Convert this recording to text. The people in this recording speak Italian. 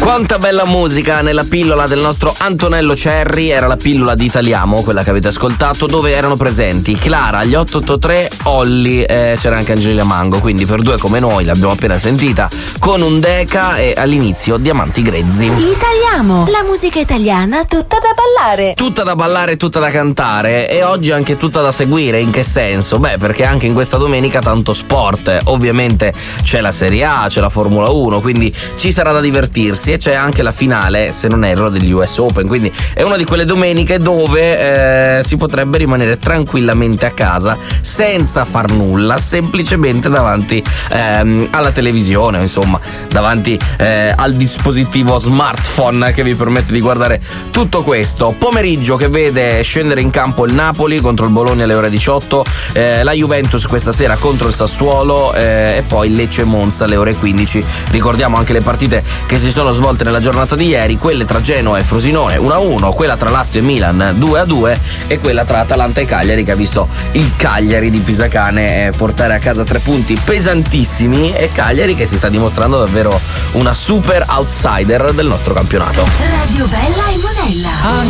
Quanta bella musica nella pillola del nostro Antonello Cerri. Era la pillola di Italiamo, quella che avete ascoltato, dove erano presenti Clara, gli 883, Olli, c'era anche Angelina Mango, quindi per due come noi, l'abbiamo appena sentita, con un Deca e all'inizio Diamanti Grezzi. Italiamo, la musica italiana tutta da ballare. Tutta da ballare, tutta da cantare, e oggi anche tutta da seguire. In che senso? Beh, perché anche in questa domenica tanto sport. Ovviamente c'è la Serie A, c'è la Formula 1, quindi ci sarà da divertirsi, e c'è anche la finale, se non erro, degli US Open, quindi è una di quelle domeniche dove si potrebbe rimanere tranquillamente a casa senza far nulla, semplicemente davanti alla televisione, o insomma davanti al dispositivo smartphone che vi permette di guardare tutto questo. Pomeriggio che vede scendere in campo il Napoli contro il Bologna alle ore 18, la Juventus questa sera contro il Sassuolo, e poi Lecce Monza alle ore 15. Ricordiamo anche le partite che si sono svolte nella giornata di ieri, quelle tra Genoa e Frosinone 1-1, quella tra Lazio e Milan 2-2 e quella tra Atalanta e Cagliari, che ha visto il Cagliari di Pisacane portare a casa 3 punti pesantissimi, e Cagliari che si sta dimostrando davvero una super outsider del nostro campionato. Radio Bella e Monella.